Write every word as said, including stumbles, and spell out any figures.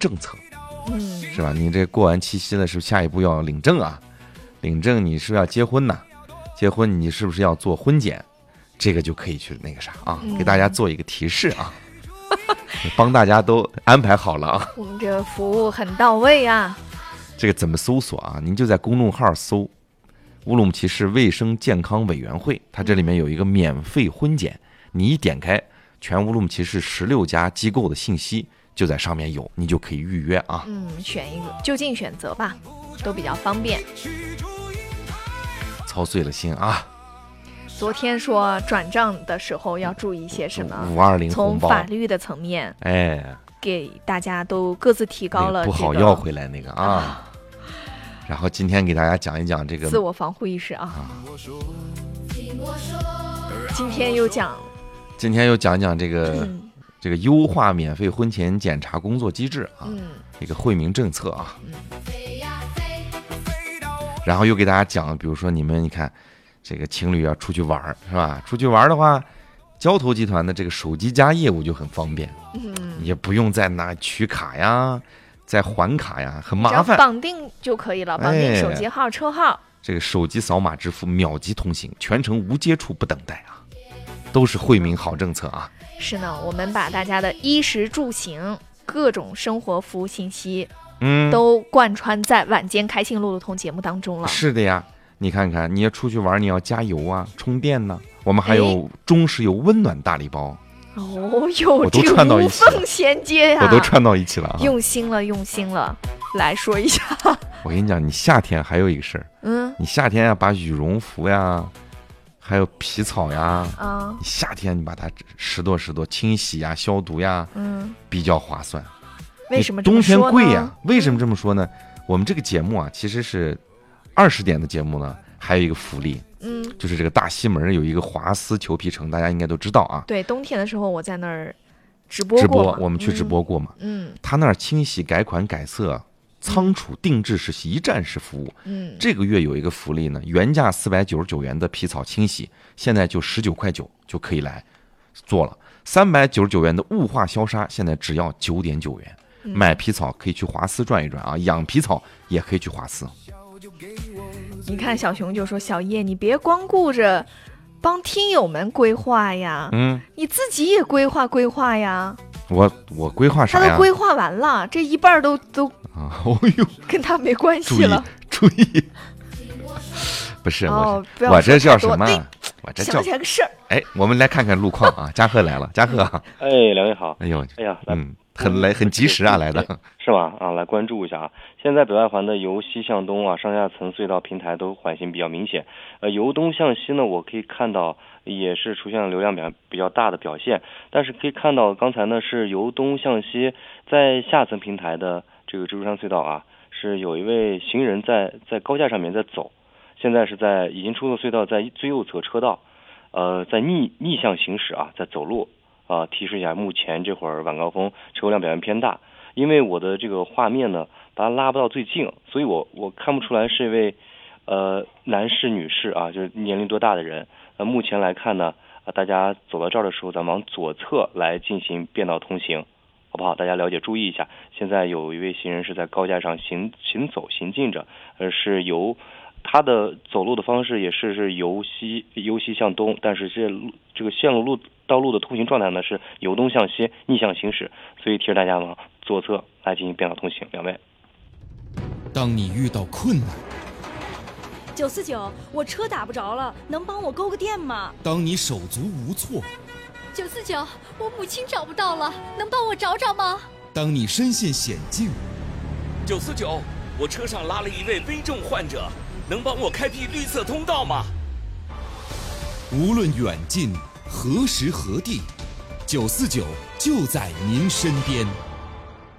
政策， 嗯， 是吧？你这过完七夕了，是不是下一步要领证啊？领证你是不是要结婚呢？结婚你是不是要做婚检？这个就可以去那个啥啊，给大家做一个提示啊，帮大家都安排好了啊。 我们这个服务很到位啊。 这个怎么搜索啊？您就在公众号搜乌鲁木齐市卫生健康委员会，它这里面有一个免费婚检，你一点开，全乌鲁木齐市十六家机构的信息就在上面有，你就可以预约啊。 嗯，选一个就近选择吧，都比较方便。 操碎了心啊！ 昨天说转账的时候要注意一些什么？ 五二零从红包， 法律的层面， 哎， 给大家都各自提高了、 那个、不好要回来那个啊。啊然后今天给大家讲一讲这个自我防护意识啊。啊今天又讲， 今天又讲讲这个、 嗯、 这个优化免费婚前检查工作机制啊， 嗯、 一个惠民政策啊。 嗯、 然后又给大家讲，比如说你们你看，这个情侣要出去玩是吧？出去玩的话，交投集团的这个手机加业务就很方便， 嗯， 也不用再拿取卡呀。再还卡呀，很麻烦， 绑定就可以了，绑定手机号、哎、车号， 这个手机扫码支付，秒级通行，全程无接触不等待啊，都是惠民好政策啊。 是呢，我们把大家的衣食住行各种生活服务信息， 嗯， 都贯穿在晚间开心路路通节目当中了。 是的呀，你看看，你要出去玩，你要加油啊，充电呢。我们还有中石油温暖大礼包。 哦哟， 我都串到一起了， 无缝衔接呀、啊！ 我都串到一起了啊！ 用心了，用心了，来说一下。 我跟你讲，你夏天还有一个事儿， 嗯， 你夏天要把羽绒服呀，还有皮草呀， 啊， 你夏天你把它拾掇拾掇，清洗呀、消毒呀， 嗯， 比较划算。 为什么这么说呢？ 冬天贵呀？为什么这么说呢？我们这个节目啊，其实是二十点的节目呢，还有一个福利。 嗯， 就是这个大西门有一个华丝裘皮城，大家应该都知道啊。 对，冬天的时候我在那儿直播过， 直播我们去直播过嘛。 嗯， 他那儿清洗、改款、改色、仓储、定制是一站式服务。 嗯， 这个月有一个福利呢，原价四百九十九元的皮草清洗，现在就十九块九就可以来做了。三百九十九元的雾化消杀，现在只要九点九元。 嗯、 买皮草可以去华丝转一转啊，养皮草也可以去华丝。 你看小熊就说：“小叶，你别光顾着帮听友们规划呀， 嗯， 你自己也规划规划呀。” 我我规划啥呀？ 他都规划完了，这一半都都啊，哦呦， 跟他没关系了。 注意，注意不是、 哦、 我我这叫什么？我这想起来个事儿。 哎，我们来看看路况啊。嘉贺来了，嘉贺。 哎，两位好。 哎呦， 哎呀， 嗯，很来很及时啊，来的。 是吗？啊，来关注一下啊。现在北外环的由西向东啊，上下层隧道平台都缓行比较明显。呃，由东向西呢，我可以看到也是出现了流量比较比较大的表现。但是可以看到，刚才呢是由东向西，在下层平台的这个蜘蛛山隧道啊，是有一位行人在在高架上面在走。现在是在已经出了隧道，在最右侧车道，呃，在逆逆向行驶啊，在走路啊、呃。提示一下，目前这会儿晚高峰车流量表现偏大。因为我的这个画面呢，把它拉不到最近，所以我我看不出来是一位呃男士、女士啊，就是年龄多大的人。呃，目前来看呢，啊，大家走到这儿的时候，咱们往左侧来进行变道通行，好不好？大家了解注意一下。现在有一位行人是在高架上行行走行进着，呃，是由他的走路的方式也是是由西由西向东，但是这这个线路路道路的通行状态呢是由东向西逆向行驶，所以提示大家往左侧来进行变道通行。两位， 当你遇到困难， 九四九，我车打不着了，能帮我勾个电吗？ 当你手足无措， 九四九，我母亲找不到了，能帮我找找吗？ 当你身陷险境， 九四九，我车上拉了一位危重患者，能帮我开辟绿色通道吗？ 无论远近，何时何地，九四九就在您身边。